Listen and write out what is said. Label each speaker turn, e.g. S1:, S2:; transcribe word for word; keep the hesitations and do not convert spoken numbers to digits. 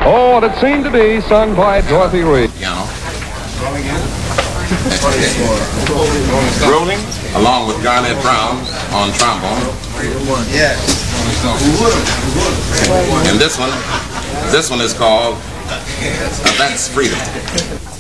S1: Oh, and it seemed to be sung by Dorothy Reed.
S2: Piano. Rolling. Along with Garnett Brown on trombone.
S3: Yes.
S2: And this one, this one is called uh, That's Freedom.